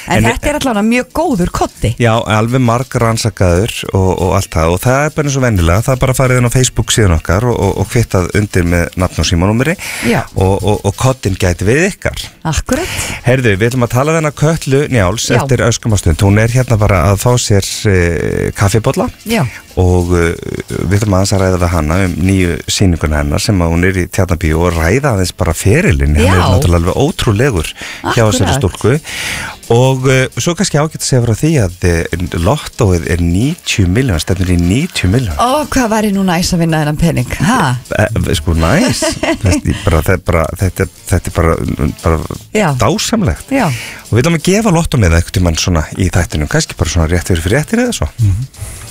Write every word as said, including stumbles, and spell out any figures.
En, en þetta er allavega mjög góður koddi. Já, alveg marg rannsakaður og, og allt það og það er bara eins og venjulega, það er bara að fara inn á Facebook síðan okkar og, og, og kvittað undir með nafn og símanúmeri og, og, og koddin gæti við ykkar. Akkurat. Heyrðu, við ætlum að tala við hana Kötlu Njáls Já. Eftir öskumastund, hún er hérna bara að fá sér uh, kaffibolla Já. Og uh, við ætlum aðeins að ræða við hana um nýju sýninguna hennar sem að hún er í Tjarnarbíó og ræða aðeins bara ferilinn, hann er náttúrulega alveg ótrúlegur Akkurat. Hjá þessari stúlku og uh, svo kannski ágætt að segja frá því að uh, lottóið er níutíu milljón, stefnir í níutíu milljón. Ó, hvað væri nú næs að vinna þennan pening? Ha? E, sko næs, bara, bara, þetta, þetta er bara, bara dásamlegt Já. Og við ætlum að gefa lottómið eitthvað til mann svona í þættinum, kannski bara svona rétt fyrir fyrir réttir eða svo. Mm-hmm.